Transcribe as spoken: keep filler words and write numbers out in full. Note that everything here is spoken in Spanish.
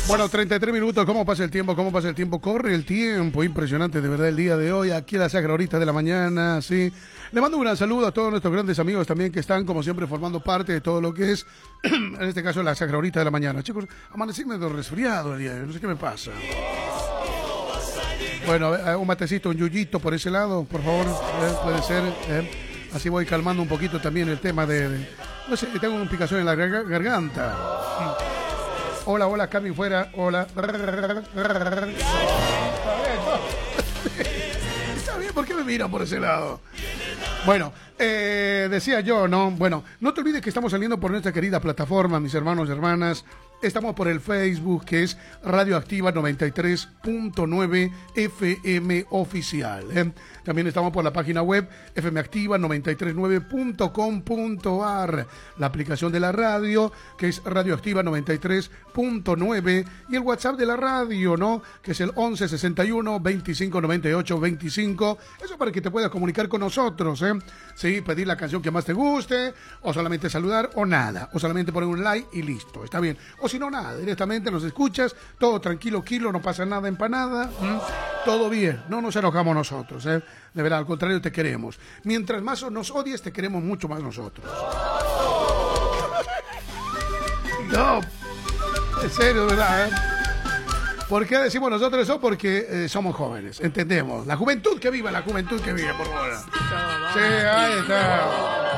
Bueno, treinta y tres minutos, ¿cómo pasa el tiempo? ¿Cómo pasa el tiempo? Corre el tiempo, impresionante de verdad el día de hoy, aquí a la Sacra Horita de la mañana, sí. Le mando un gran saludo a todos nuestros grandes amigos también que están, como siempre, formando parte de todo lo que es, en este caso, la Sacra Horita de la mañana. Chicos, amanecí medio resfriado el día de hoy, no sé qué me pasa. Bueno, un matecito, un yuyito por ese lado, por favor, eh, puede ser, eh. Así voy calmando un poquito también el tema de, de no sé, tengo una picación en la gar garganta. Hola, hola, Cami fuera, hola. Está bien, está bien, ¿por qué me miran por ese lado? Bueno, eh, decía yo, ¿no? Bueno, no te olvides que estamos saliendo por nuestra querida plataforma, mis hermanos y hermanas. Estamos por el Facebook, que es Radioactiva noventa y tres punto nueve F M Oficial. ¿eh? También estamos por la página web f m activa noventa y tres nueve punto com punto a r, la aplicación de la radio, que es Radioactiva noventa y tres punto nueve, y el WhatsApp de la radio, ¿no? Que es el once sesenta y uno veinticinco noventa y ocho veinticinco. Eso para que te puedas comunicar con nosotros, ¿eh? Sí, pedir la canción que más te guste, o solamente saludar, o nada, o solamente poner un like y listo, está bien. O si no, nada, directamente nos escuchas, todo tranquilo, kilo, no pasa nada, empanada, ¿m? Todo bien, no nos enojamos nosotros, ¿eh? De verdad, al contrario, te queremos. Mientras más nos odies, te queremos mucho más nosotros. No, en serio, de verdad, ¿eh? ¿Por qué decimos nosotros eso? Porque eh, somos jóvenes, entendemos. La juventud que viva, la juventud que viva, por favor. Sí, ahí está.